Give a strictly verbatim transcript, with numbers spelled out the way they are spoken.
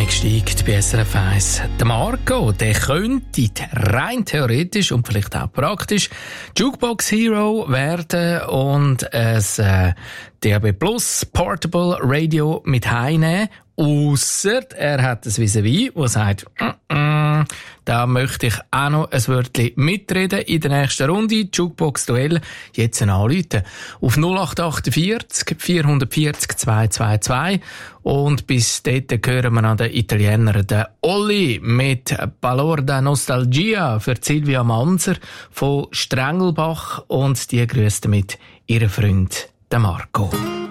Dominik steigt bei S R F eins. Der Marco, der könnte rein theoretisch und vielleicht auch praktisch Jukebox Hero werden und ein äh, D A B Plus Portable Radio mit heimnehmen. Ausser er hat ein Vis-à-vis, das sagt, mm -mm, da möchte ich auch noch ein Wörtchen mitreden in der nächsten Runde. Jukebox-Duell jetzt anrufen. Auf null acht vier acht vier vier vier zwei zwei zwei. Und bis dort hören wir an den Italiener, den Olli, mit Balorda Nostalgia für Silvia Manser von Strengelbach. Und die grüßt mit ihrem Freund, den Marco.